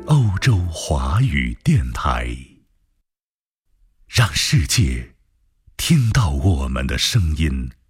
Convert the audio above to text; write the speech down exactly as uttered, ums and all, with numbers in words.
欧洲华语电台，让世界听到我们的声音。